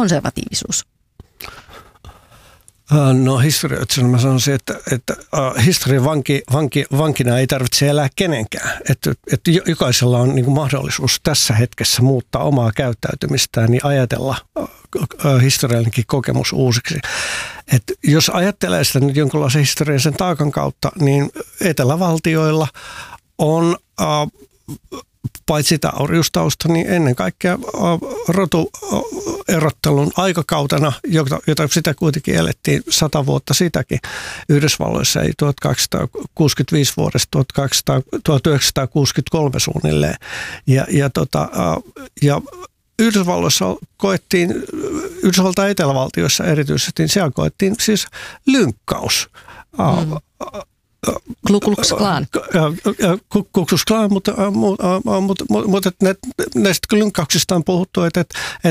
konservatiivisuus? No historioitsijana mä sanoisin, että historian vankina ei tarvitse elää kenenkään. Että jokaisella on niin kuin mahdollisuus tässä hetkessä muuttaa omaa käyttäytymistään ja ajatella historiallinenkin kokemus uusiksi. Että jos ajattelee sitä nyt jonkinlaisen historiallisen taakan kautta, niin etelävaltioilla on paitsi tämä orjustausta, niin ennen kaikkea rotuerottelun aikakautena, jota sitä kuitenkin elettiin 100 vuotta sitäkin. Yhdysvalloissa ei 1265 vuodesta 1963 suunnilleen. Ja Yhdysvalloissa koettiin, Yhdysvaltain etelävaltioissa erityisesti, niin siellä koettiin siis lynkkaus. Ku Klux Klan. Ku Klux Klan, mutta näistä lynkkauksista on puhuttu, että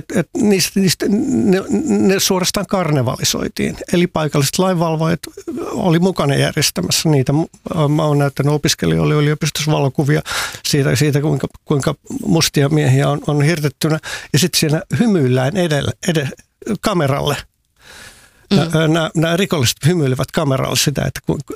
ne suorastaan karnevalisoitiin. Eli paikalliset lainvalvojat oli mukana järjestämässä niitä. Mä oon näyttänyt opiskelijoille yliopistossa valokuvia siitä kuinka mustia miehiä on hirtettynä. Ja sitten siinä hymyillään kameralle. Nämä rikolliset hymyilevät kameralle sitä,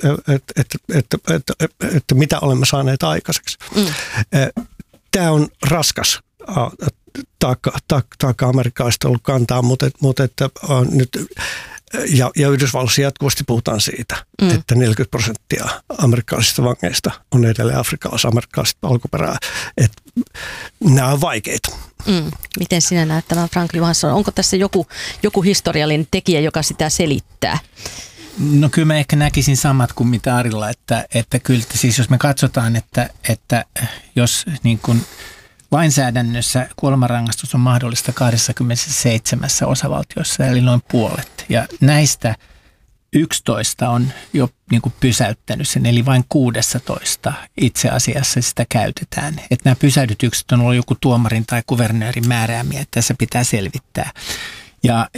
että mitä olemme saaneet aikaiseksi. Tämä on raskas taakka amerikkalaisista ollut kantaa, mutta että nyt ja Yhdysvalloissa jatkuvasti puhutaan siitä, että 40% amerikkalaisista vangeista on edelleen afrikkalais-amerikkalaisista alkuperää. Että nämä on vaikeita. Miten sinä näet tämän, Frank Johansson? Onko tässä joku historiallinen tekijä, joka sitä selittää? No kyllä mä ehkä näkisin samat kuin mitä Arilla, että kyllä siis jos me katsotaan, että jos niin kuin lainsäädännössä kuolemanrangaistus on mahdollista 27 osavaltiossa, eli noin puolet. Ja näistä 11 on jo niin kuin pysäyttänyt sen, eli vain 16 itse asiassa sitä käytetään. Että nämä pysäytykset on ollut joku tuomarin tai kuvernöörin määräämiä, että tässä pitää selvittää. Ja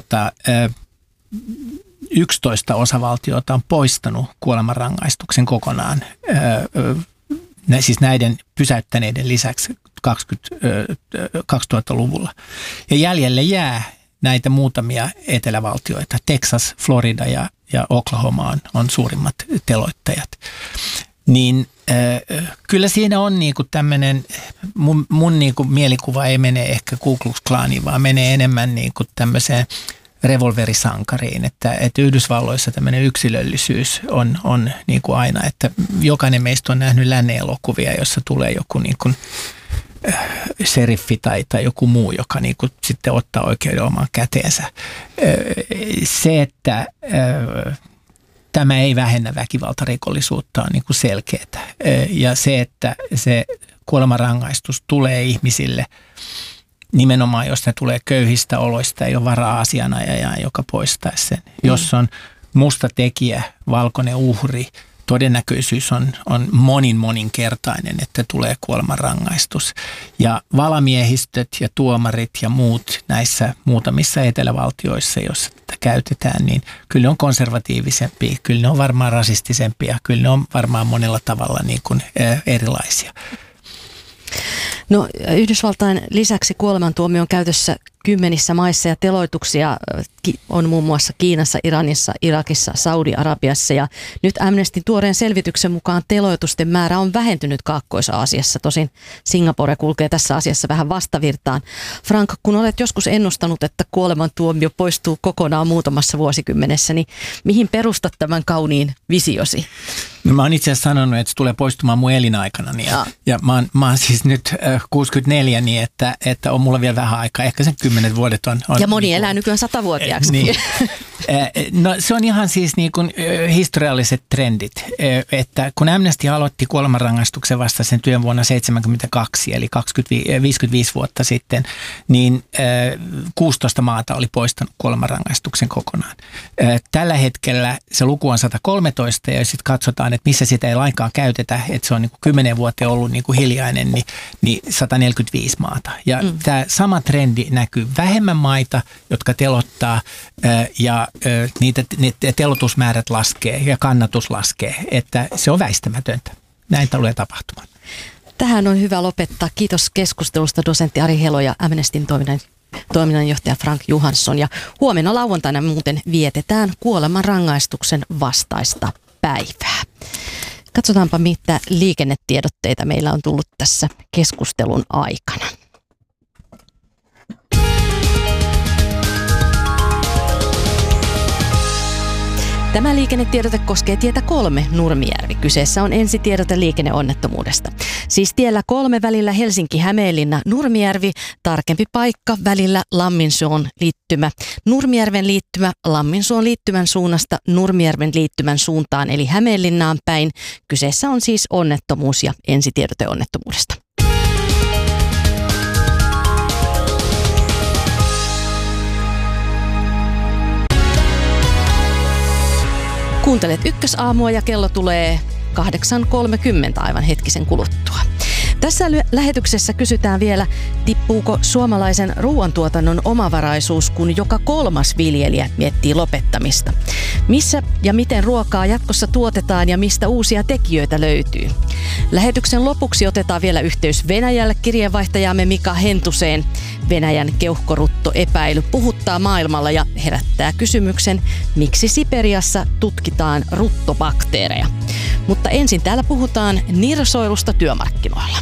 11 osavaltiota on poistanut kuolemanrangaistuksen kokonaan, siis näiden pysäyttäneiden lisäksi 2000-luvulla. Ja jäljelle jää näitä muutamia etelävaltioita. Texas, Florida ja Oklahoma on suurimmat teloittajat. Niin kyllä siinä on niinku tämmöinen, mun niinku mielikuva ei mene ehkä Ku Klux Klaniin, vaan menee enemmän niinku tämmöiseen revolverisankariin, että Yhdysvalloissa tämmöinen yksilöllisyys on niin kuin aina, että jokainen meistä on nähnyt lännen-elokuvia, jossa tulee joku niin kuin seriffi tai joku muu, joka niin kuin sitten ottaa oikeuden omaan käteensä. Se, että tämä ei vähennä väkivaltarikollisuutta, on niin kuin selkeää. Ja se, että se kuolemanrangaistus tulee ihmisille nimenomaan, jos ne tulee köyhistä oloista, ei ole varaa asianajajaan, joka poistaisi sen. Jos on musta tekijä, valkoinen uhri, todennäköisyys on moninkertainen, että tulee kuolemanrangaistus. Ja valamiehistöt ja tuomarit ja muut näissä muutamissa etelävaltioissa, joissa tätä käytetään, niin kyllä ne on konservatiivisempia, kyllä ne on varmaan rasistisempia, kyllä ne on varmaan monella tavalla niin kuin erilaisia. No, Yhdysvaltain lisäksi kuolemantuomio on käytössä 10 maissa ja teloituksia on muun muassa Kiinassa, Iranissa, Irakissa, Saudi-Arabiassa ja nyt Amnestyn tuoreen selvityksen mukaan teloitusten määrä on vähentynyt Kaakkois-Aasiassa. Tosin Singapore kulkee tässä asiassa vähän vastavirtaan. Frank, kun olet joskus ennustanut, että kuolemantuomio poistuu kokonaan muutamassa vuosikymmenessä, niin mihin perustat tämän kauniin visiosi? No, mä oon itse asiassa sanonut, että se tulee poistumaan mun elinaikanani ja mä oon siis nyt 64, niin että on mulla vielä vähän aikaa, ehkä sen 10 vuodet on. Ja moni elää nykyään 100-vuotiaaksi. Niin. No se on ihan siis niin kuin historialliset trendit, että kun Amnesty aloitti kuolemanrangaistuksen vastaisen työn vuonna 1972, eli 55 vuotta sitten, niin 16 maata oli poistanut kuolemanrangaistuksen kokonaan. Tällä hetkellä se luku on 113 ja sitten katsotaan, että missä sitä ei lainkaan käytetä, että se on niin kuin 10 vuotta ollut niin kuin hiljainen, niin 145 maata. Ja tämä sama trendi näkyy vähemmän maita, jotka telottaa ja niitä telotusmäärät laskee ja kannatus laskee, että se on väistämätöntä. Näin tulee tapahtumaan. Tähän on hyvä lopettaa. Kiitos keskustelusta dosentti Ari Helo ja Amnestyn toiminnan toiminnanjohtaja Frank Johansson. Ja huomenna lauantaina muuten vietetään kuolemanrangaistuksen vastaista päivää. Katsotaanpa, mitä liikennetiedotteita meillä on tullut tässä keskustelun aikana. Tämä liikennetiedote koskee tietä 3 Nurmijärvi. Kyseessä on ensitiedote liikenneonnettomuudesta. Siis tiellä 3 välillä Helsinki-Hämeenlinna Nurmijärvi, tarkempi paikka välillä Lamminsuon liittymä. Nurmijärven liittymä Lamminsuon liittymän suunnasta Nurmijärven liittymän suuntaan eli Hämeenlinnaan päin. Kyseessä on siis onnettomuus ja ensitiedote onnettomuudesta. Kuuntelet Ykkösaamua ja kello tulee 8.30 aivan hetkisen kuluttua. Tässä lähetyksessä kysytään vielä, tippuuko suomalaisen ruoantuotannon omavaraisuus, kun joka 3. viljelijä miettii lopettamista. Missä ja miten ruokaa jatkossa tuotetaan ja mistä uusia tekijöitä löytyy. Lähetyksen lopuksi otetaan vielä yhteys Venäjälle kirjeenvaihtajamme Mika Hentuseen. Venäjän keuhkoruttoepäily puhuttaa maailmalla ja herättää kysymyksen, miksi Siperiassa tutkitaan ruttobakteereja. Mutta ensin täällä puhutaan nirsoilusta työmarkkinoilla.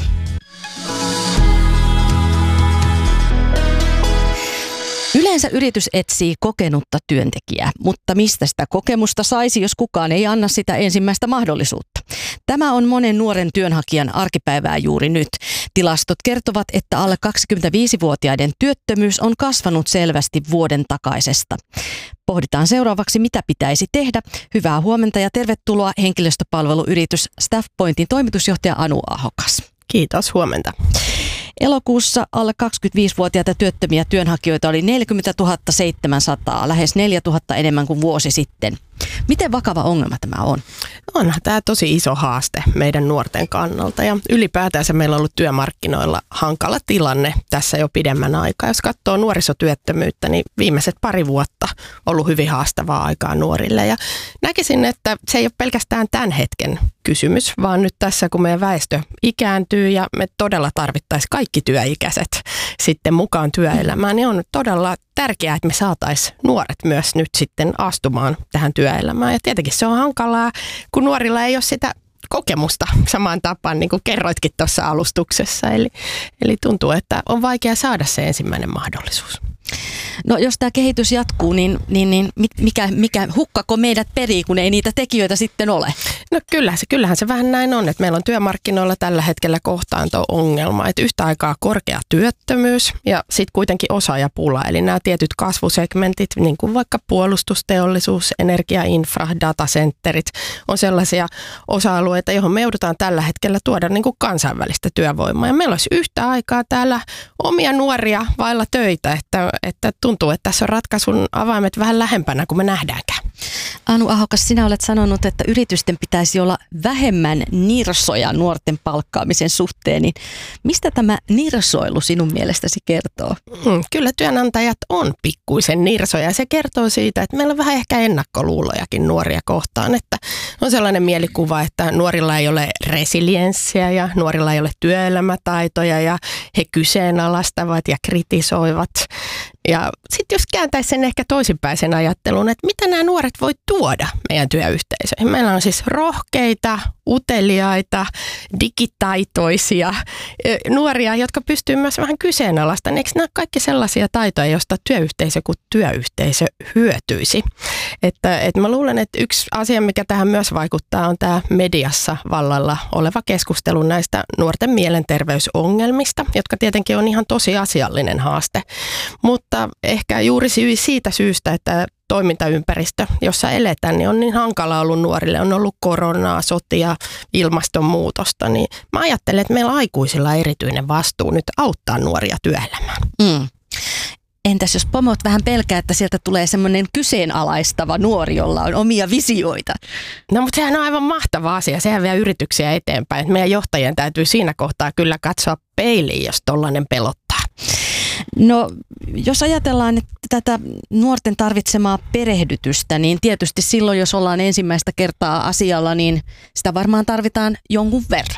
Yleensä yritys etsii kokenutta työntekijää, mutta mistä sitä kokemusta saisi, jos kukaan ei anna sitä ensimmäistä mahdollisuutta? Tämä on monen nuoren työnhakijan arkipäivää juuri nyt. Tilastot kertovat, että alle 25-vuotiaiden työttömyys on kasvanut selvästi vuoden takaisesta. Pohditaan seuraavaksi, mitä pitäisi tehdä. Hyvää huomenta ja tervetuloa henkilöstöpalveluyritys Staffpointin toimitusjohtaja Anu Ahokas. Kiitos, huomenta. Elokuussa alle 25-vuotiaita työttömiä työnhakijoita oli 40 700, lähes 4 000 enemmän kuin vuosi sitten. Miten vakava ongelma tämä on? Onhan tämä tosi iso haaste meidän nuorten kannalta ja ylipäätänsä meillä on ollut työmarkkinoilla hankala tilanne tässä jo pidemmän aikaa. Jos katsoo nuorisotyöttömyyttä, niin viimeiset 2 vuotta on ollut hyvin haastavaa aikaa nuorille ja näkisin, että se ei ole pelkästään tämän hetken kysymys, vaan nyt tässä kun meidän väestö ikääntyy ja me todella tarvittaisiin kaikki työikäiset sitten mukaan työelämään, niin on todella tärkeää, että me saataisiin nuoret myös nyt sitten astumaan tähän työelämään. Ja tietenkin se on hankalaa, kun nuorilla ei ole sitä kokemusta samaan tapaan, niin kuin kerroitkin tuossa alustuksessa. Eli tuntuu, että on vaikea saada se ensimmäinen mahdollisuus. No jos tämä kehitys jatkuu, niin mikä hukkako meidät perii, kun ei niitä tekijöitä sitten ole? No kyllähän se vähän näin on, että meillä on työmarkkinoilla tällä hetkellä kohtaanto-ongelma, että yhtä aikaa korkea työttömyys ja sitten kuitenkin osaajapula, eli nämä tietyt kasvusegmentit, niin kuin vaikka puolustusteollisuus, energiainfra, datacenterit, on sellaisia osa-alueita, johon me joudutaan tällä hetkellä tuoda niin kuin kansainvälistä työvoimaa. Ja meillä olisi yhtä aikaa täällä omia nuoria vailla töitä, että tuntuu, että tässä on ratkaisun avaimet vähän lähempänä kuin me nähdäänkään. Anu Ahokas, sinä olet sanonut, että yritysten pitäisi olla vähemmän nirsoja nuorten palkkaamisen suhteen. Niin mistä tämä nirsoilu sinun mielestäsi kertoo? Kyllä työnantajat on pikkuisen nirsoja ja se kertoo siitä, että meillä on vähän ehkä ennakkoluulojakin nuoria kohtaan. Että on sellainen mielikuva, että nuorilla ei ole resilienssiä ja nuorilla ei ole työelämätaitoja ja he kyseenalaistavat ja kritisoivat. Ja sitten jos kääntäisi sen ehkä toisinpäisen ajattelun, että mitä nämä nuoret voi tuoda meidän työyhteisöihin. Meillä on siis rohkeita, uteliaita, digitaitoisia nuoria, jotka pystyy myös vähän kyseenalaistamaan. Eikö nämä kaikki sellaisia taitoja, joista työyhteisö kuin työyhteisö hyötyisi? Että mä luulen, että yksi asia, mikä tähän myös vaikuttaa, on tämä mediassa vallalla oleva keskustelu näistä nuorten mielenterveysongelmista, jotka tietenkin on ihan tosiasiallinen haaste. Mutta ehkä juuri siitä syystä, että toimintaympäristö, jossa eletään, niin on niin hankala ollut nuorille. On ollut koronaa, sotia, ilmastonmuutosta. Niin mä ajattelen, että meillä aikuisilla on erityinen vastuu nyt auttaa nuoria työelämään. Entäs jos pomot vähän pelkää, että sieltä tulee semmoinen kyseenalaistava nuori, jolla on omia visioita? No mutta sehän on aivan mahtava asia. Sehän vie yrityksiä eteenpäin. Että meidän johtajien täytyy siinä kohtaa kyllä katsoa peiliin, jos tollainen pelottaa. No, jos ajatellaan että tätä nuorten tarvitsemaa perehdytystä, niin tietysti silloin, jos ollaan ensimmäistä kertaa asialla, niin sitä varmaan tarvitaan jonkun verran.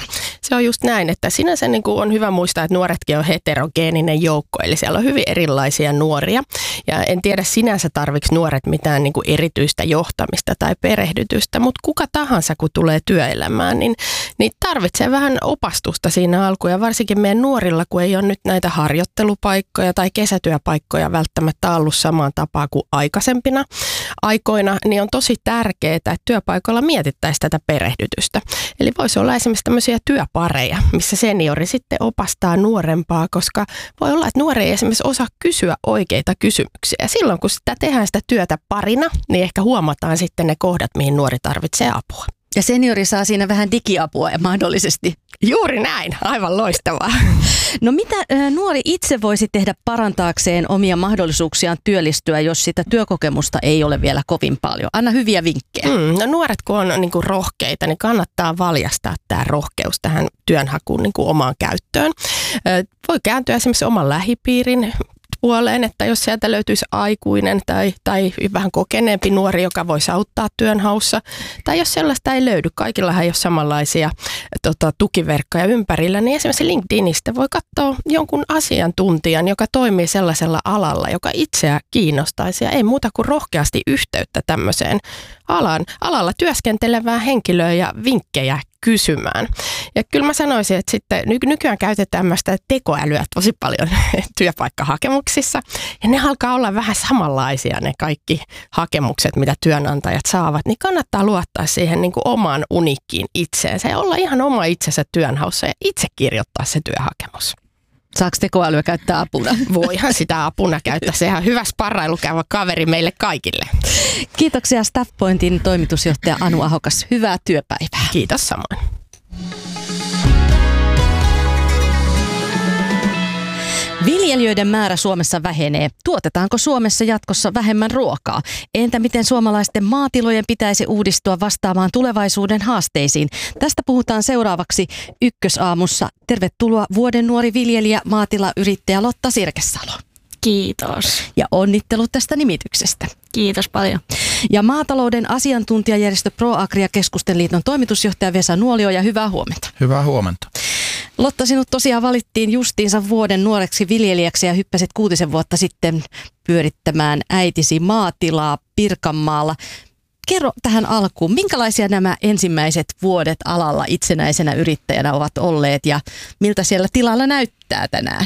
Se on just näin, että sinänsä niin kuin on hyvä muistaa, että nuoretkin on heterogeeninen joukko, eli siellä on hyvin erilaisia nuoria. Ja en tiedä sinänsä tarvitse nuoret mitään niin kuin erityistä johtamista tai perehdytystä, mutta kuka tahansa kun tulee työelämään, niin tarvitsee vähän opastusta siinä alkuun. Ja varsinkin meidän nuorilla, kun ei ole nyt näitä harjoittelupaikkoja tai kesätyöpaikkoja välttämättä ollut samaan tapaan kuin aikaisempina aikoina, niin on tosi tärkeää, että työpaikoilla mietittäisiin tätä perehdytystä. Eli voisi olla esimerkiksi tämmöisiä työpareja, missä seniori sitten opastaa nuorempaa, koska voi olla, että nuori ei esimerkiksi osaa kysyä oikeita kysymyksiä. Ja silloin, kun sitä tehdään sitä työtä parina, niin ehkä huomataan sitten ne kohdat, mihin nuori tarvitsee apua. Ja seniori saa siinä vähän digiapua ja mahdollisesti. Juuri näin, aivan loistavaa. No mitä nuori itse voisi tehdä parantaakseen omia mahdollisuuksiaan työllistyä, jos sitä työkokemusta ei ole vielä kovin paljon? Anna hyviä vinkkejä. No nuoret kun on niin kuin rohkeita, niin kannattaa valjastaa tämä rohkeus tähän työnhakuun niin kuin omaan käyttöön. Voi kääntyä esimerkiksi oman lähipiirin puoleen, että jos sieltä löytyisi aikuinen tai vähän kokeneempi nuori, joka voisi auttaa työnhaussa, tai jos sellaista ei löydy, kaikillahan ei ole samanlaisia tukiverkkoja ympärillä, niin esimerkiksi LinkedInistä voi katsoa jonkun asiantuntijan, joka toimii sellaisella alalla, joka itseä kiinnostaisi, ja ei muuta kuin rohkeasti yhteyttä tämmöiseen alalla työskentelevään henkilöön ja vinkkejä kysymään. Ja kyllä mä sanoisin, että sitten nykyään käytetään myös tekoälyä tosi paljon työpaikkahakemuksissa. Ja ne alkaa olla vähän samanlaisia ne kaikki hakemukset, mitä työnantajat saavat. Niin kannattaa luottaa siihen niin kuin omaan uniikkiin itseensä ja olla ihan oma itsensä työnhaussa ja itse kirjoittaa se työhakemus. Saako tekoälyä käyttää apuna? Voihan sitä apuna käyttää. Sehän on hyvä sparrailukäyvä kaveri meille kaikille. Kiitoksia StaffPointin toimitusjohtaja Anu Ahokas. Hyvää työpäivää. Kiitos samoin. Viljelijöiden määrä Suomessa vähenee. Tuotetaanko Suomessa jatkossa vähemmän ruokaa? Entä miten suomalaisten maatilojen pitäisi uudistua vastaamaan tulevaisuuden haasteisiin? Tästä puhutaan seuraavaksi Ykkösaamussa. Tervetuloa vuoden nuori viljelijä, maatilayrittäjä Lotta Sirkesalo. Kiitos. Ja onnittelut tästä nimityksestä. Kiitos paljon. Ja maatalouden asiantuntijajärjestö ProAgria-keskusten liiton toimitusjohtaja Vesa Nuolio ja hyvää huomenta. Hyvää huomenta. Lotta, sinut tosiaan valittiin justiinsa vuoden nuoreksi viljelijäksi ja hyppäsit 6 vuotta sitten pyörittämään äitisi maatilaa Pirkanmaalla. Kerro tähän alkuun, minkälaisia nämä ensimmäiset vuodet alalla itsenäisenä yrittäjänä ovat olleet ja miltä siellä tilalla näyttää tänään?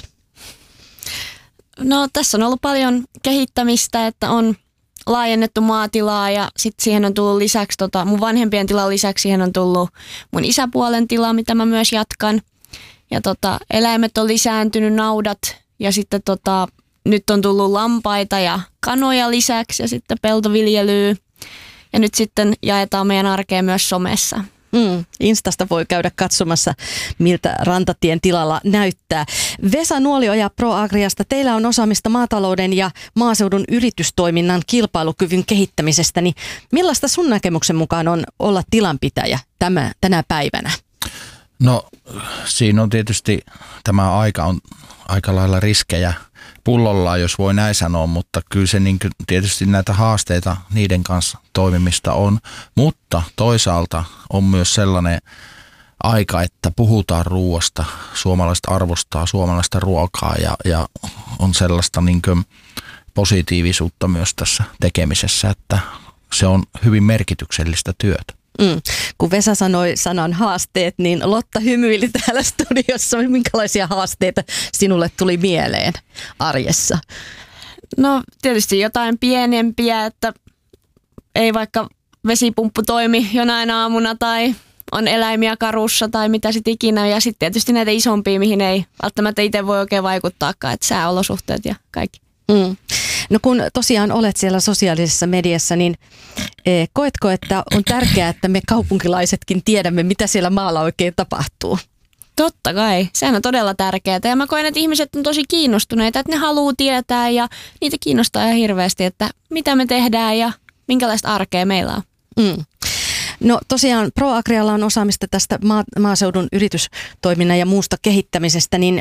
No tässä on ollut paljon kehittämistä, että on laajennettu maatilaa ja sitten siihen on tullut lisäksi, mun vanhempien tilan lisäksi siihen on tullut mun isäpuolen tila, mitä mä myös jatkan. Ja eläimet on lisääntynyt, naudat ja sitten nyt on tullut lampaita ja kanoja lisäksi ja sitten peltoviljelyä. Ja nyt sitten jaetaan meidän arkea myös somessa. Instasta voi käydä katsomassa, miltä Rantatien tilalla näyttää. Vesa Nuolio ja ProAgriasta, teillä on osaamista maatalouden ja maaseudun yritystoiminnan kilpailukyvyn kehittämisestä. Niin millaista sun näkemyksen mukaan on olla tilanpitäjä tänä päivänä? No siinä on tietysti tämä aika on aika lailla riskejä pullollaan, jos voi näin sanoa, mutta kyllä se niin tietysti näitä haasteita niiden kanssa toimimista on, mutta toisaalta on myös sellainen aika, että puhutaan ruoasta, suomalaiset arvostaa suomalaista ruokaa ja on sellaista niin kuin positiivisuutta myös tässä tekemisessä, että se on hyvin merkityksellistä työtä. Kun Vesa sanoi sanan haasteet, niin Lotta hymyili täällä studiossa. Minkälaisia haasteita sinulle tuli mieleen arjessa? No tietysti jotain pienempiä, että ei vaikka vesipumppu toimi jonain aamuna tai on eläimiä karussa tai mitä sitten ikinä. Ja sitten tietysti näitä isompia, mihin ei välttämättä itse voi oikein vaikuttaakaan, että sääolosuhteet ja kaikki. No kun tosiaan olet siellä sosiaalisessa mediassa, niin koetko, että on tärkeää, että me kaupunkilaisetkin tiedämme, mitä siellä maalla oikein tapahtuu? Totta kai, sehän on todella tärkeää ja mä koen, että ihmiset on tosi kiinnostuneita, että ne haluaa tietää ja niitä kiinnostaa ihan hirveästi, että mitä me tehdään ja minkälaista arkea meillä on. No tosiaan ProAgrialla on osaamista tästä maaseudun yritystoiminnan ja muusta kehittämisestä, niin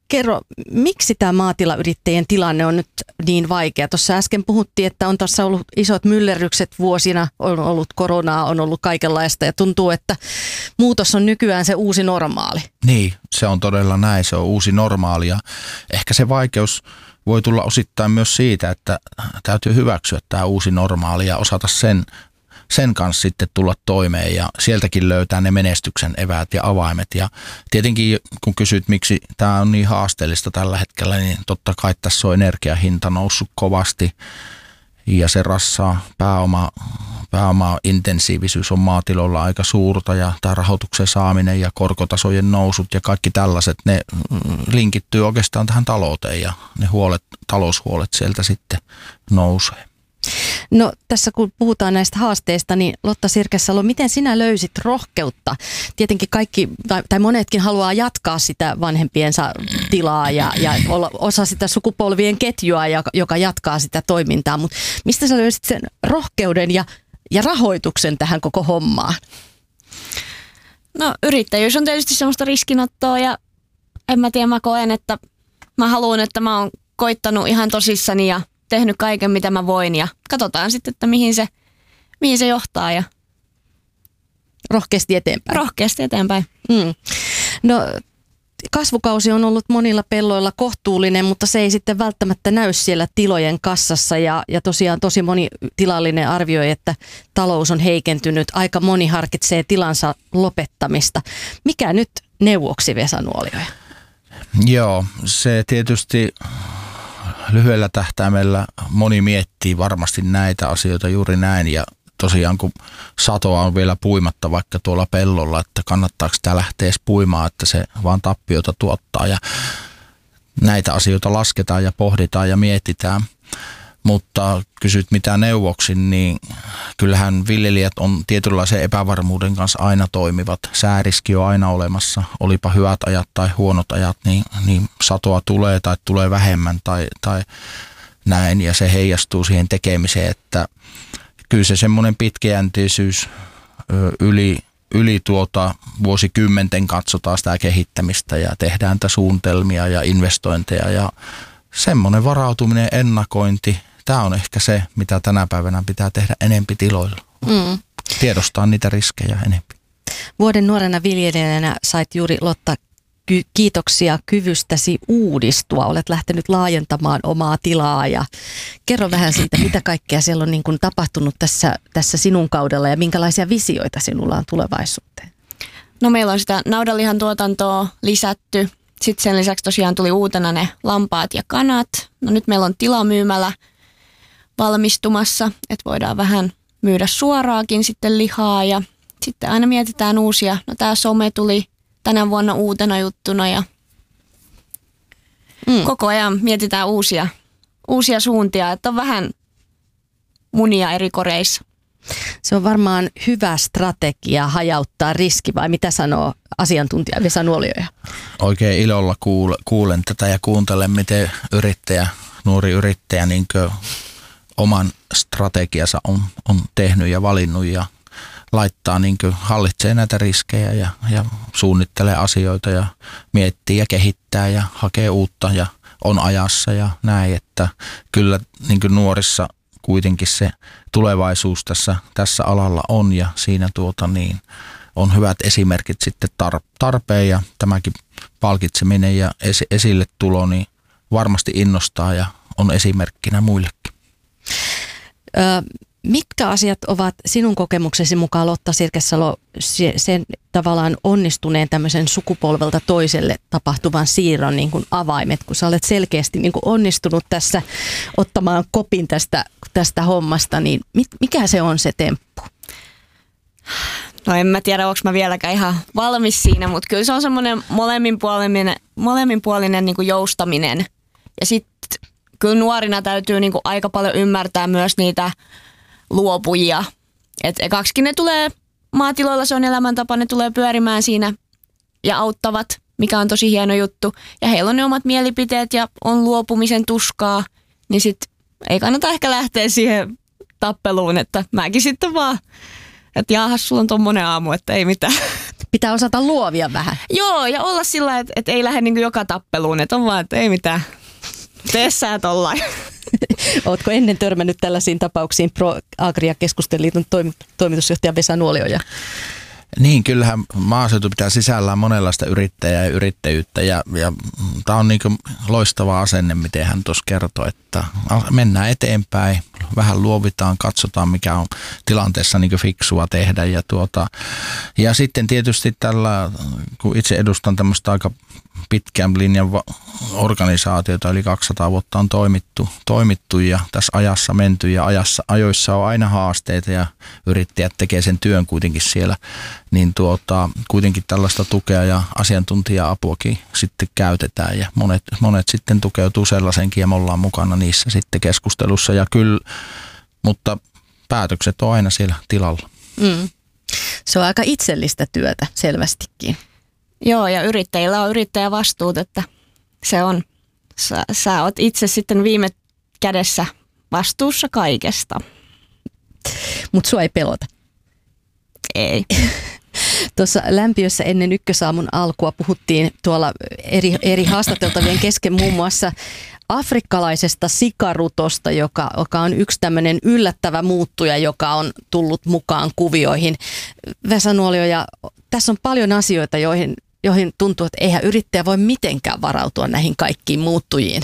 Kerro, miksi tämä maatilayrittäjien tilanne on nyt niin vaikea? Tuossa äsken puhuttiin, että on tässä ollut isot myllerrykset vuosina, on ollut koronaa, on ollut kaikenlaista ja tuntuu, että muutos on nykyään se uusi normaali. Niin, se on todella näin, se on uusi normaali ja ehkä se vaikeus voi tulla osittain myös siitä, että täytyy hyväksyä tämä uusi normaali ja osata sen kanssa sitten tulla toimeen ja sieltäkin löytää ne menestyksen eväät ja avaimet. Ja tietenkin kun kysyt, miksi tämä on niin haasteellista tällä hetkellä, niin totta kai tässä on energiahinta noussut kovasti ja se rassaa pääoma-intensiivisyys on maatiloilla aika suurta ja tämä rahoituksen saaminen ja korkotasojen nousut ja kaikki tällaiset, ne linkittyy oikeastaan tähän talouteen ja ne taloushuolet sieltä sitten nousee. No tässä kun puhutaan näistä haasteista, niin Lotta Sirkesalo, miten sinä löysit rohkeutta? Tietenkin kaikki, tai monetkin haluaa jatkaa sitä vanhempiensa tilaa ja olla osa sitä sukupolvien ketjua, joka jatkaa sitä toimintaa, mutta mistä sä löysit sen rohkeuden ja rahoituksen tähän koko hommaan? No yrittäjyys on tietysti semmoista riskinottoa ja en mä tiedä, mä koen, että mä haluan, että mä oon koittanut ihan tosissani ja tehnyt kaiken, mitä mä voin ja katsotaan sitten, että mihin se johtaa. Ja rohkeasti eteenpäin. Rohkeasti eteenpäin. No kasvukausi on ollut monilla pelloilla kohtuullinen, mutta se ei sitten välttämättä näy siellä tilojen kassassa ja tosiaan tosi moni tilallinen arvioi, että talous on heikentynyt. Aika moni harkitsee tilansa lopettamista. Mikä nyt neuvoksi, Vesa Nuolioja? Joo, se tietysti lyhyellä tähtäimellä moni miettii varmasti näitä asioita juuri näin ja tosiaan kun satoa on vielä puimatta vaikka tuolla pellolla, että kannattaako sitä lähteä edes puimaan, että se vaan tappiota tuottaa ja näitä asioita lasketaan ja pohditaan ja mietitään. Mutta kysyt mitä neuvoksin, niin kyllähän viljelijät on tietynlaisen epävarmuuden kanssa aina toimivat. Sääriski on aina olemassa, olipa hyvät ajat tai huonot ajat, niin satoa tulee tai tulee vähemmän tai näin ja se heijastuu siihen tekemiseen, että kyllä se semmoinen pitkäjänteisyys yli vuosikymmenten katsotaan sitä kehittämistä ja tehdään tätä suunnitelmia ja investointeja ja semmoinen varautuminen, ennakointi, tämä on ehkä se, mitä tänä päivänä pitää tehdä enempi tiloilla. Tiedostaa niitä riskejä enempi. Vuoden nuorena viljelijänä sait juuri, Lotta, kiitoksia kyvystäsi uudistua. Olet lähtenyt laajentamaan omaa tilaa ja kerro vähän siitä, mitä kaikkea siellä on niin kuin tapahtunut tässä sinun kaudella ja minkälaisia visioita sinulla on tulevaisuuteen? No meillä on sitä naudanlihan tuotantoa lisätty. Sitten sen lisäksi tosiaan tuli uutena ne lampaat ja kanat. No nyt meillä on tilamyymälä valmistumassa, että voidaan vähän myydä suoraakin sitten lihaa ja sitten aina mietitään uusia. No tämä some tuli tänä vuonna uutena juttuna ja koko ajan mietitään uusia suuntia, että on vähän munia eri koreissa. Se on varmaan hyvä strategia hajauttaa riski, vai mitä sanoo asiantuntija Vesa Nuolioja? Oikein ilolla kuulen tätä ja kuuntelen, miten nuori yrittäjä niin oman strategiansa on tehnyt ja valinnut ja laittaa, hallitsee näitä riskejä ja suunnittelee asioita ja miettii ja kehittää ja hakee uutta ja on ajassa ja näin, että kyllä nuorissa kuitenkin se tulevaisuus tässä alalla on ja siinä on hyvät esimerkit sitten tarpeen ja tämäkin palkitseminen ja esille tulo niin varmasti innostaa ja on esimerkkinä muillekin. Mitkä asiat ovat sinun kokemuksesi mukaan, Lotta Sirkesalo, sen tavallaan onnistuneen tämmöisen sukupolvelta toiselle tapahtuvan siirron niin kuin avaimet, kun sä olet selkeästi niin kuin onnistunut tässä ottamaan kopin tästä hommasta, niin mikä se on se temppu? No en mä tiedä, onko mä vieläkään ihan valmis siinä, mutta kyllä se on semmoinen molemminpuolinen niin kuin joustaminen. Ja sitten kyllä nuorina täytyy niin kuin aika paljon ymmärtää myös niitä luopujia. Että ekaksikin ne tulee maatiloilla, se on elämäntapa, ne tulee pyörimään siinä ja auttavat, mikä on tosi hieno juttu. Ja heillä on ne omat mielipiteet ja on luopumisen tuskaa, niin sitten ei kannata ehkä lähteä siihen tappeluun, että mäkin sitten vaan, että jaahas, sulla on tommonen aamu, että ei mitään. Pitää osata luovia vähän. Joo, ja olla sillä, että ei lähde niin kuin joka tappeluun, että on vaan, että ei mitään. Tee sä tollain. Ootko ennen törmännyt tällaisiin tapauksiin Pro Agria Keskusteliliiton toimitusjohtaja Vesa Nuolioja? Niin, kyllähän maaseutu pitää sisällään monenlaista yrittäjää ja yrittäjyyttä ja tämä on niin kuin loistava asenne, miten hän tuossa kertoi, että mennään eteenpäin, vähän luovitaan, katsotaan mikä on tilanteessa niin kuin fiksua tehdä ja sitten tietysti tällä, kun itse edustan tämmöistä aika pitkän linjan organisaatiota, eli 200 vuotta on toimittu ja tässä ajassa menty ja ajoissa on aina haasteita ja yrittäjät tekee sen työn kuitenkin siellä, niin kuitenkin tällaista tukea ja asiantuntija-apuakin sitten käytetään ja monet sitten tukeutuu sellaisenkin ja me ollaan mukana niissä sitten keskustelussa ja kyllä, mutta päätökset on aina siellä tilalla. Se on aika itsellistä työtä selvästikin. Joo, ja yrittäjillä on yrittäjävastuut, että se on, sä oot itse sitten viime kädessä vastuussa kaikesta. Mutta sua ei pelota. Ei. Tuossa Lämpiössä ennen Ykkösaamun alkua puhuttiin tuolla eri haastateltavien kesken muun muassa afrikkalaisesta sikarutosta, joka on yksi tämmöinen yllättävä muuttuja, joka on tullut mukaan kuvioihin. Vesa Nuolioja, tässä on paljon asioita, joihin tuntuu, että eihän yrittäjä voi mitenkään varautua näihin kaikkiin muuttujiin.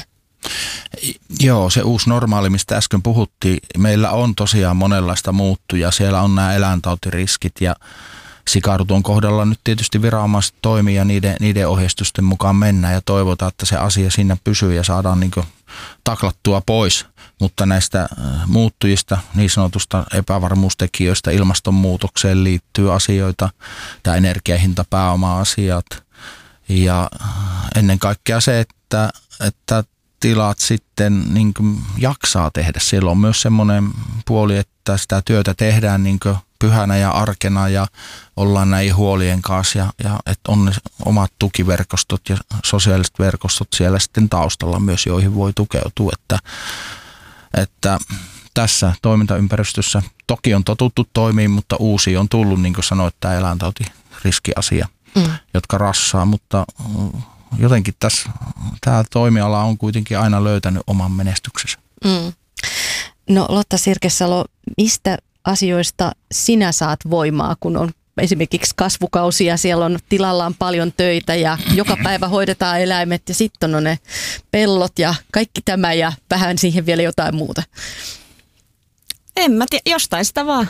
Joo, se uusi normaali, mistä äsken puhuttiin, meillä on tosiaan monenlaista muuttuja. Siellä on nämä eläintautiriskit ja sikaruton kohdalla nyt tietysti viranomaiset toimii ja niiden ohjeistusten mukaan mennään ja toivotaan, että se asia siinä pysyy ja saadaan niin kuin taklattua pois. Mutta näistä muuttujista, niin sanotusta epävarmuustekijöistä ilmastonmuutokseen liittyy asioita, tämä energiahinta, pääoma-asiat ja ennen kaikkea se, että tilat sitten niin kuin jaksaa tehdä. Siellä on myös semmoinen puoli, että sitä työtä tehdään niin kuin pyhänä ja arkena ja ollaan näin huolien kanssa ja että on ne omat tukiverkostot ja sosiaaliset verkostot siellä sitten taustalla myös, joihin voi tukeutua, että tässä toimintaympäristössä toki on totuttu toimiin, mutta uusi on tullut, niin kuin sanoit, tämä eläintautiriskiasia, jotka rassaa, mutta jotenkin tämä toimiala on kuitenkin aina löytänyt oman menestyksensä. No Lotta Sirkesalo, mistä asioista sinä saat voimaa, kun on esimerkiksi kasvukausi ja siellä on tilallaan paljon töitä ja joka päivä hoidetaan eläimet ja sitten on ne pellot ja kaikki tämä ja vähän siihen vielä jotain muuta? En mä tiedä, jostain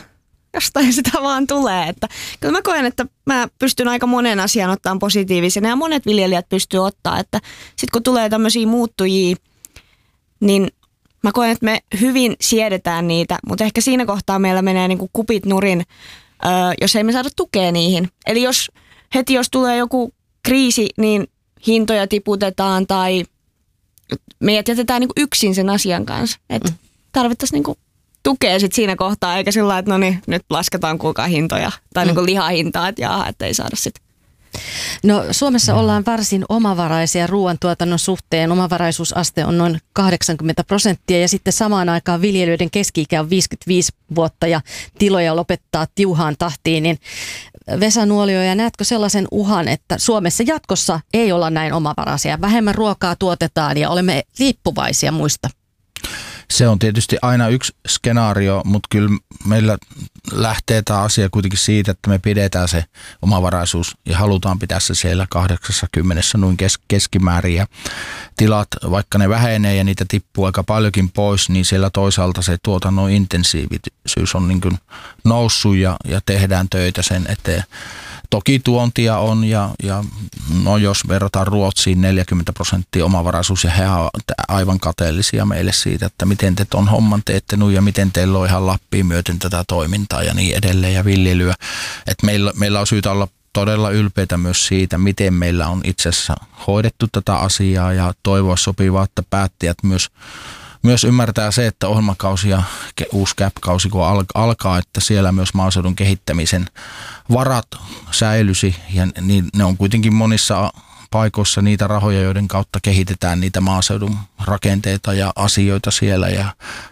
sitä vaan tulee. Että kyllä mä koen, että mä pystyn aika monen asian ottamaan positiivisena ja monet viljelijät pystyy ottaa, että sitten kun tulee tämmöisiä muuttujia, niin mä koen, että me hyvin siedetään niitä, mutta ehkä siinä kohtaa meillä menee niin kuin kupit nurin, jos ei me saada tukea niihin. Eli jos tulee joku kriisi, niin hintoja tiputetaan tai meidät jätetään niin kuin yksin sen asian kanssa. Että tarvittaisiin niin kuin tukea sit siinä kohtaa, eikä sillä lailla, että no niin, nyt lasketaan kuulkaa hintoja tai niin kuin lihahintaa, että jaha, että ei saada sitten. No Suomessa ollaan varsin omavaraisia ruoantuotannon suhteen. Omavaraisuusaste on noin 80% ja sitten samaan aikaan viljelijöiden keski-ikä on 55 vuotta ja tiloja lopettaa tiuhaan tahtiin. Niin Vesa Nuolioja, näetkö sellaisen uhan, että Suomessa jatkossa ei olla näin omavaraisia? Vähemmän ruokaa tuotetaan ja olemme riippuvaisia muista. Se on tietysti aina yksi skenaario, mutta kyllä meillä lähtee tämä asia kuitenkin siitä, että me pidetään se omavaraisuus ja halutaan pitää se siellä 80 noin keskimäärin. Ja tilat, vaikka ne vähenee ja niitä tippuu aika paljonkin pois, niin siellä toisaalta se tuotannon intensiivisyys on niin kuin noussut ja tehdään töitä sen eteen. Toki tuontia on ja no jos verrataan Ruotsiin 40% omavaraisuus ja he ovat aivan kateellisia meille siitä, että miten te ton homman teette ja miten teillä on ihan Lappiin myöten tätä toimintaa ja niin edelleen ja viljelyä. Et meillä on syytä olla todella ylpeitä myös siitä, miten meillä on itse asiassa hoidettu tätä asiaa ja toivoa sopivaa, että päättäjät myös ymmärtää se, että ohjelmakausi ja uusi CAP-kausi kun alkaa, että siellä myös maaseudun kehittämisen varat säilyisi ja niin ne on kuitenkin monissa paikoissa niitä rahoja, joiden kautta kehitetään niitä maaseudun rakenteita ja asioita siellä ja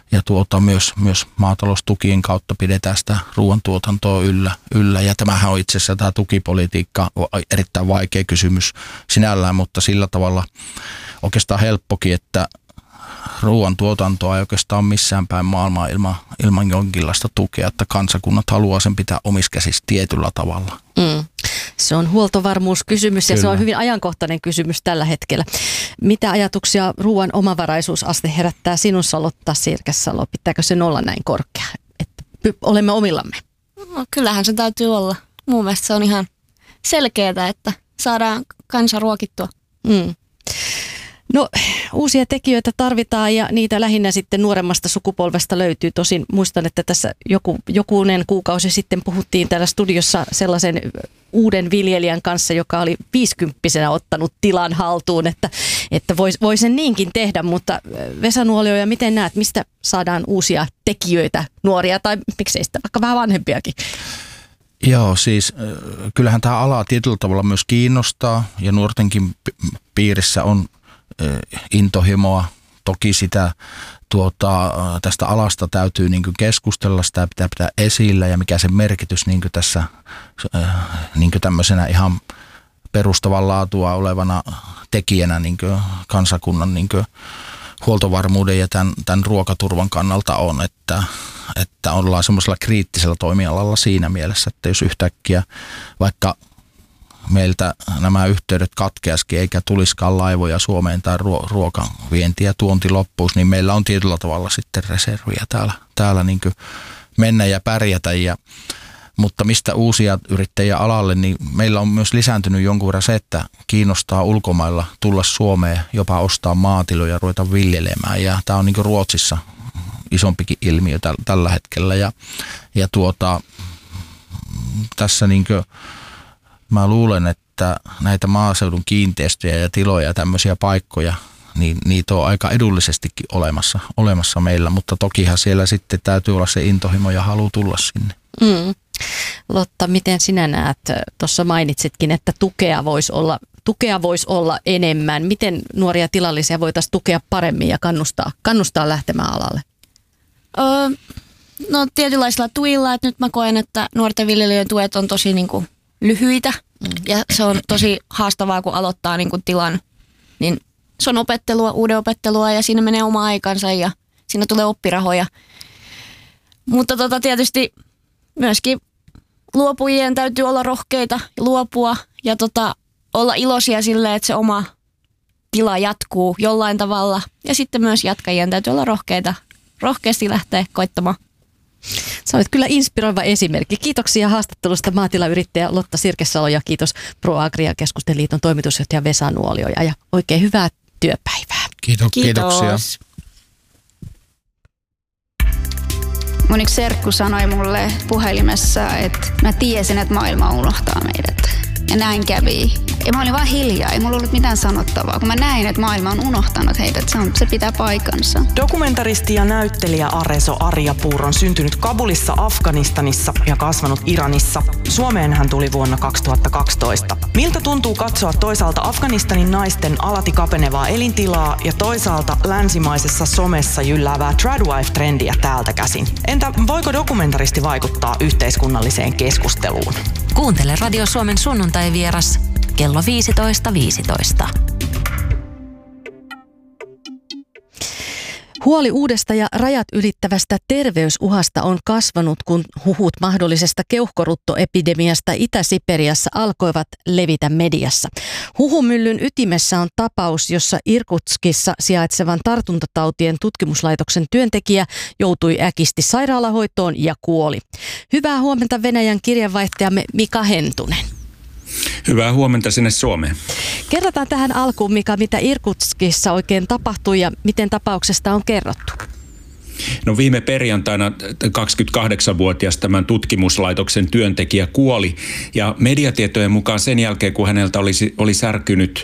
myös maataloustukien kautta pidetään sitä ruoantuotantoa yllä. Ja tämähän on itse asiassa tämä tukipolitiikka erittäin vaikea kysymys sinällään, mutta sillä tavalla oikeastaan helppokin, että ruoantuotantoa ei oikeastaan missään päin maailmaa ilman jonkinlaista tukea, että kansakunnat haluaa sen pitää omissa käsissä tietyllä tavalla. Se on huoltovarmuuskysymys ja se on hyvin ajankohtainen kysymys tällä hetkellä. Mitä ajatuksia ruoan omavaraisuusaste herättää sinussa, Lotta Sirkesalo? Pitääkö sen olla näin korkea, että olemme omillamme? No, kyllähän se täytyy olla. Mun mielestä se on ihan selkeää, että saadaan kansa ruokittua. No, uusia tekijöitä tarvitaan ja niitä lähinnä sitten nuoremmasta sukupolvesta löytyy. Tosin muistan, että tässä jokunen kuukausi sitten puhuttiin täällä studiossa sellaisen uuden viljelijän kanssa, joka oli 50-vuotiaana ottanut tilan haltuun, että voi sen niinkin tehdä, mutta Vesa Nuolioja, miten näet, mistä saadaan uusia tekijöitä, nuoria tai miksei sitä vaikka vähän vanhempiakin? Joo, siis kyllähän tämä ala tietyllä tavalla myös kiinnostaa ja nuortenkin piirissä on intohimoa. Toki sitä tästä alasta täytyy niin kuin keskustella, sitä pitää esillä ja mikä sen merkitys niin kuin tässä niin kuin tämmöisenä ihan perustavan laatua olevana tekijänä niin kuin kansakunnan niin kuin huoltovarmuuden ja tämän ruokaturvan kannalta on, että ollaan semmoisella kriittisellä toimialalla siinä mielessä, että jos yhtäkkiä vaikka meiltä nämä yhteydet katkeaskin eikä tulisikaan laivoja Suomeen tai ruokan vienti ja tuonti loppuisi, niin meillä on tietyllä tavalla sitten reserviä täällä niin kuin mennä ja pärjätä. Mutta mistä uusia yrittäjiä alalle, niin meillä on myös lisääntynyt jonkun verran se, että kiinnostaa ulkomailla tulla Suomeen, jopa ostaa maatiloja ja ruveta viljelemään. Ja tämä on niin kuin Ruotsissa isompikin ilmiö tällä hetkellä. Ja tässä niin kuin mä luulen, että näitä maaseudun kiinteistöjä ja tiloja ja tämmöisiä paikkoja, niin niitä on aika edullisestikin olemassa meillä, mutta tokihan siellä sitten täytyy olla se intohimo ja halu tulla sinne. Lotta, miten sinä näet? Tuossa mainitsitkin, että tukea voisi olla enemmän. Miten nuoria tilallisia voitaisiin tukea paremmin ja kannustaa lähtemään alalle? No tietynlaisilla tuilla, että nyt mä koen, että nuorten viljelijöiden tuet on tosi niin kuin lyhyitä ja se on tosi haastavaa, kun aloittaa niin kuin tilan, niin se on uuden opettelua ja siinä menee oma aikansa ja siinä tulee oppirahoja. Mutta tietysti myöskin luopujien täytyy olla rohkeita ja luopua ja olla iloisia sille, että se oma tila jatkuu jollain tavalla ja sitten myös jatkajien täytyy olla rohkeasti lähteä koittamaan. Sä olet kyllä inspiroiva esimerkki. Kiitoksia haastattelusta maatilayrittäjä Lotta Sirkesalo ja kiitos ProAgria Keskusten liiton toimitusjohtaja Vesa Nuolioja ja oikein hyvää työpäivää. Kiitoksia. Mun yksi serkku sanoi mulle puhelimessa, että mä tiesin, että maailma unohtaa meidät. Ja näin kävi. Ja mä olin vaan hiljaa, ei mulla ollut mitään sanottavaa, kun mä näin, että maailma on unohtanut heidät. Se pitää paikansa. Dokumentaristi ja näyttelijä Areso Arjapur on syntynyt Kabulissa, Afganistanissa ja kasvanut Iranissa. Suomeen hän tuli vuonna 2012. Miltä tuntuu katsoa toisaalta Afganistanin naisten alati kapenevaa elintilaa ja toisaalta länsimaisessa somessa jylläävää tradwife-trendiä täältä käsin? Entä voiko dokumentaristi vaikuttaa yhteiskunnalliseen keskusteluun? Kuuntele Radio Suomen sunnuntai-vieras kello 15.15. Huoli uudesta ja rajat ylittävästä terveysuhasta on kasvanut, kun huhut mahdollisesta keuhkoruttoepidemiasta Itä-Siperiassa alkoivat levitä mediassa. Huhumyllyn ytimessä on tapaus, jossa Irkutskissa sijaitsevan tartuntatautien tutkimuslaitoksen työntekijä joutui äkisti sairaalahoitoon ja kuoli. Hyvää huomenta Venäjän kirjeenvaihtajamme Mika Hentunen. Hyvää huomenta sinne Suomeen. Kerrotaan tähän alkuun, Mika, mitä Irkutskissa oikein tapahtui ja miten tapauksesta on kerrottu. No viime perjantaina 28-vuotias tämän tutkimuslaitoksen työntekijä kuoli ja mediatietojen mukaan sen jälkeen, kun häneltä oli särkynyt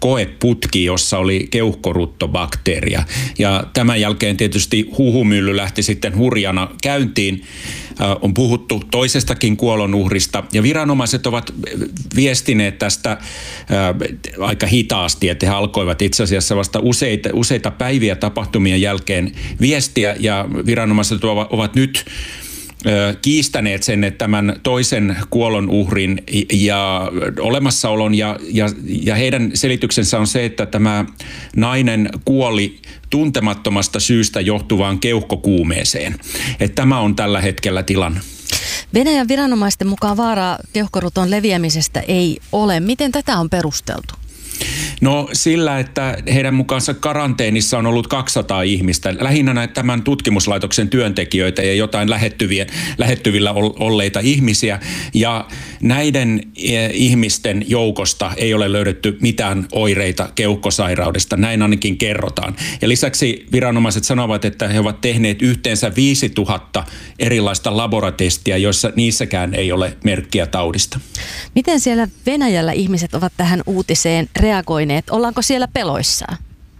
koeputki, jossa oli keuhkoruttobakteeria. Ja tämän jälkeen tietysti huhumylly lähti sitten hurjana käyntiin. On puhuttu toisestakin kuolonuhrista ja viranomaiset ovat viestineet tästä aika hitaasti, että he alkoivat itse asiassa vasta useita päiviä tapahtumien jälkeen viestiä ja viranomaiset ovat nyt kiistäneet sen, että tämän toisen kuolonuhrin ja olemassaolon ja heidän selityksensä on se, että tämä nainen kuoli tuntemattomasta syystä johtuvaan keuhkokuumeeseen. Että tämä on tällä hetkellä tilanne. Venäjän viranomaisten mukaan vaaraa keuhkoruton leviämisestä ei ole. Miten tätä on perusteltu? No sillä, että heidän mukaansa karanteenissa on ollut 200 ihmistä, lähinnä tämän tutkimuslaitoksen työntekijöitä ja jotain lähettyvillä olleita ihmisiä. Ja näiden ihmisten joukosta ei ole löydetty mitään oireita keuhkosairaudesta, näin ainakin kerrotaan. Ja lisäksi viranomaiset sanovat, että he ovat tehneet yhteensä 5000 erilaista laboratestia, joissa niissäkään ei ole merkkiä taudista. Miten siellä Venäjällä ihmiset ovat tähän uutiseen reagoineet? Ollaanko siellä peloissaan?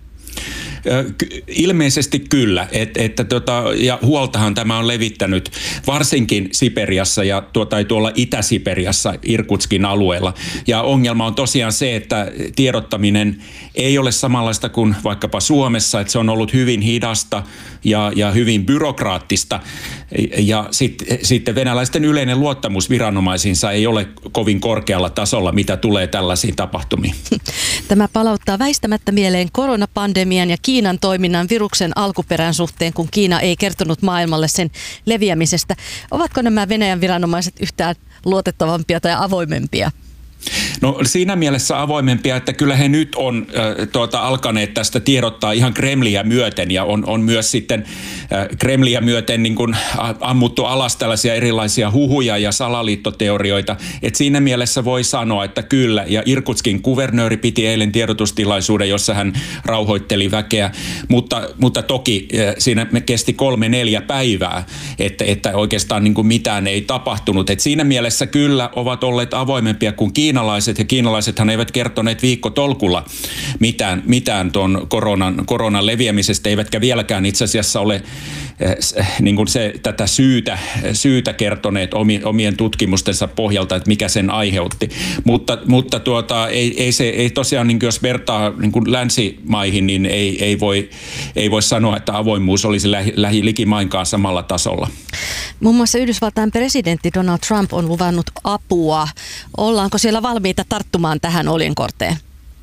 Ilmeisesti kyllä, ja huoltahan tämä on levittänyt varsinkin Siperiassa ja tuolla Itä-Siperiassa Irkutskin alueella. Ja ongelma on tosiaan se, että tiedottaminen ei ole samanlaista kuin vaikkapa Suomessa, että se on ollut hyvin hidasta ja hyvin byrokraattista. Ja sitten venäläisten yleinen luottamus viranomaisiinsa ei ole kovin korkealla tasolla, mitä tulee tällaisiin tapahtumiin. Tämä palauttaa väistämättä mieleen koronapandemian ja Kiinan toiminnan viruksen alkuperän suhteen, kun Kiina ei kertonut maailmalle sen leviämisestä. Ovatko nämä Venäjän viranomaiset yhtään luotettavampia tai avoimempia? No siinä mielessä avoimempia, että kyllä he nyt on alkaneet tästä tiedottaa ihan Kremliä myöten ja on myös sitten Kremliä myöten niin kuin ammuttu alas tällaisia erilaisia huhuja ja salaliittoteorioita. Et siinä mielessä voi sanoa, että kyllä. Ja Irkutskin kuvernööri piti eilen tiedotustilaisuuden, jossa hän rauhoitteli väkeä, mutta toki siinä kesti 3-4 päivää, että oikeastaan niin kuin mitään ei tapahtunut. Et siinä mielessä kyllä ovat olleet avoimempia kuin kiinalaiset, ja kiinalaisethan eivät kertoneet viikkotolkulla mitään tuon koronan leviämisestä, eivätkä vieläkään itse asiassa ole niin kuin tätä syytä kertoneet omien tutkimustensa pohjalta, että mikä sen aiheutti. Mutta ei tosiaan, niin jos vertaa niin kuin länsimaihin, niin ei voi sanoa, että avoimuus olisi likimainkaan samalla tasolla. Muun muassa Yhdysvaltain presidentti Donald Trump on luvannut apua. Ollaanko siellä valmiita tarttumaan tähän oljenkorteen?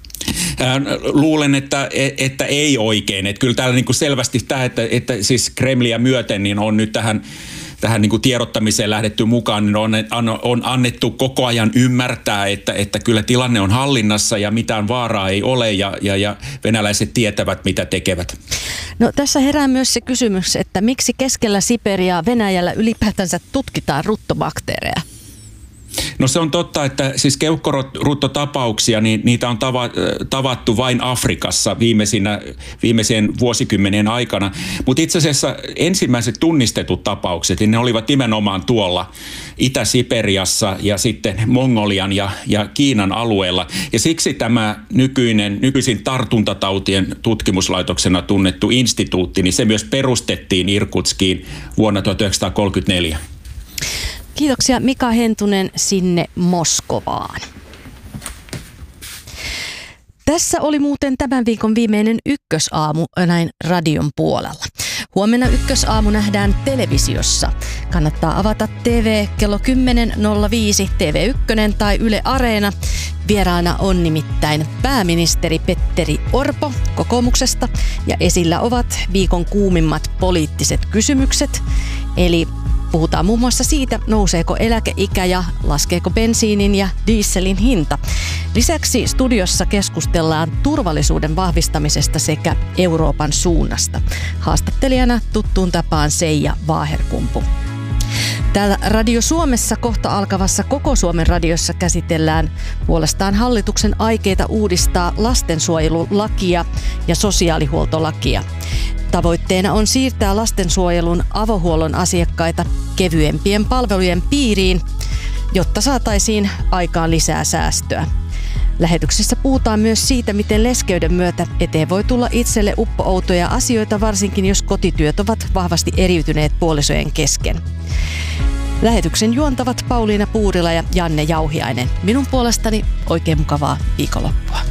Luulen, että ei oikein. Että kyllä täällä niin kuin selvästi tämä, että siis Kremliä myöten niin on nyt tähän niin kuin tiedottamiseen lähdetty mukaan, niin on annettu koko ajan ymmärtää, että kyllä tilanne on hallinnassa ja mitään vaaraa ei ole ja venäläiset tietävät, mitä tekevät. No tässä herää myös se kysymys, että miksi keskellä Siperiaa Venäjällä ylipäätänsä tutkitaan ruttobakteereja? No se on totta, että siis keuhkoruttotapauksia, niin niitä on tavattu vain Afrikassa viimeisien vuosikymmenien aikana. Mutta itse asiassa ensimmäiset tunnistetut tapaukset, niin ne olivat nimenomaan tuolla Itä-Siperiassa ja sitten Mongolian ja Kiinan alueella. Ja siksi tämä nykyisin tartuntatautien tutkimuslaitoksena tunnettu instituutti, niin se myös perustettiin Irkutskiin vuonna 1934. Kiitoksia Mika Hentunen sinne Moskovaan. Tässä oli muuten tämän viikon viimeinen Ykkösaamu näin radion puolella. Huomenna Ykkösaamu nähdään televisiossa. Kannattaa avata TV kello 10.05, TV1 tai Yle Areena. Vieraana on nimittäin pääministeri Petteri Orpo kokoomuksesta ja esillä ovat viikon kuumimmat poliittiset kysymykset. Eli puhutaan muun muassa siitä, nouseeko eläkeikä ja laskeeko bensiinin ja dieselin hinta. Lisäksi studiossa keskustellaan turvallisuuden vahvistamisesta sekä Euroopan suunnasta. Haastattelijana tuttuun tapaan Seija Vaaherkumpu. Täällä Radio Suomessa kohta alkavassa Koko Suomen radiossa käsitellään puolestaan hallituksen aikeita uudistaa lastensuojelulakia ja sosiaalihuoltolakia. Tavoitteena on siirtää lastensuojelun avohuollon asiakkaita kevyempien palvelujen piiriin, jotta saataisiin aikaan lisää säästöä. Lähetyksessä puhutaan myös siitä, miten leskeyden myötä eteen voi tulla itselle uppo-outoja asioita, varsinkin jos kotityöt ovat vahvasti eriytyneet puolisojen kesken. Lähetyksen juontavat Pauliina Puurila ja Janne Jauhiainen. Minun puolestani oikein mukavaa viikonloppua.